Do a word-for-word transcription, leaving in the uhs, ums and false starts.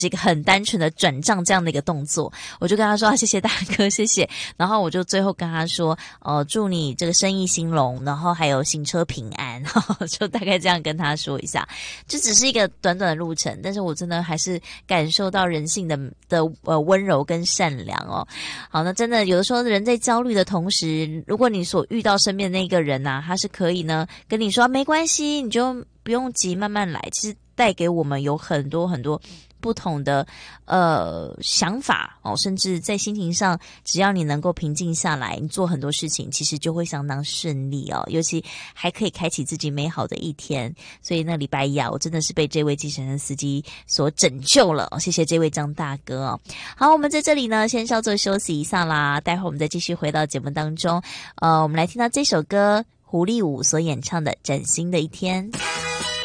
这个很单纯的转账这样的一个动作，我就跟他说、啊、谢谢大哥，谢谢。然后我就最后跟他说，呃，祝你这个生意兴隆，然后还有行车平安，就大概这样跟他说一下。这只是一个短短的路程，但是我真的还是感受到人性的的呃温柔跟善良哦。好，那真的有的时候人在焦虑的同时，如果你所遇到身边的那个人啊，他是可以呢跟你说没关系，你就不用急，慢慢来。其实带给我们有很多很多不同的呃想法哦，甚至在心情上，只要你能够平静下来，你做很多事情其实就会相当顺利哦，尤其还可以开启自己美好的一天。所以那礼拜一啊，我真的是被这位计程车司机所拯救了、哦、谢谢这位张大哥哦。好，我们在这里呢先稍作休息一下啦，待会我们再继续回到节目当中。呃，我们来听到这首歌，胡立武所演唱的《崭新的一天》。